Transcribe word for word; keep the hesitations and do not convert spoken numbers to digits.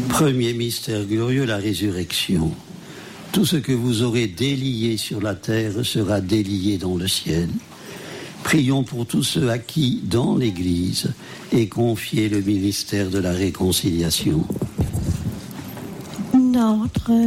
Premier mystère glorieux, la résurrection. Tout ce que vous aurez délié sur la terre sera délié dans le ciel. Prions pour tous ceux à qui, dans l'Église, est confié le ministère de la réconciliation. Notre